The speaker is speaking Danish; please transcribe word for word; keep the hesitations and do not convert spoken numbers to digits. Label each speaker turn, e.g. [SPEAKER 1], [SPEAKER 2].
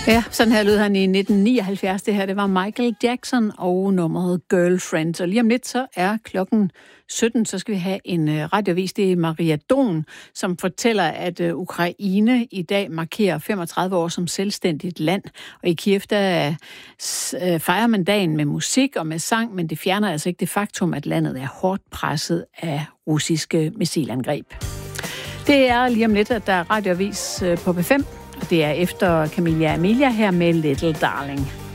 [SPEAKER 1] Ja, sådan her lød han i nitten nioghalvfjerds. Det her, det var Michael Jackson og nummeret Girlfriend. Og lige om lidt, så er klokken sytten, så skal vi have en radioavis. Det er Maria Don, som fortæller, at Ukraine i dag markerer femogtredive år som selvstændigt land. Og i Kiev, der fejrer man dagen med musik og med sang, men det fjerner altså ikke det faktum, at landet er hårdt presset af russiske missilangreb. Det er lige om lidt, at der er radioavis på P fem. Det er efter Camilla Amelia her med Little Darling.